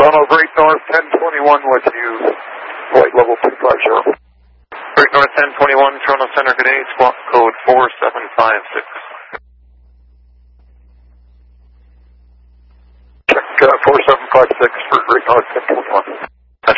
Toronto Great North 1021 with you, flight level 250. Great North 1021, Toronto Center, good day, squawk code 4756. Check 4756 for Great North 1021.